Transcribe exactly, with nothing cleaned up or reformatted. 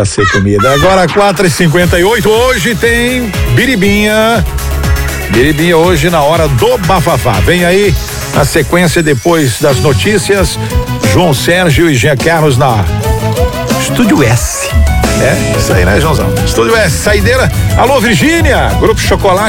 A ser comida. Agora quatro e cinquenta e oito, hoje tem biribinha. Biribinha hoje na hora do bafafá. Vem aí a sequência depois das notícias. João Sérgio e Jean Carlos na Estúdio S. É, isso aí, né, Joãozão? Estúdio S, saideira. Alô, Virgínia, Grupo Chocolate.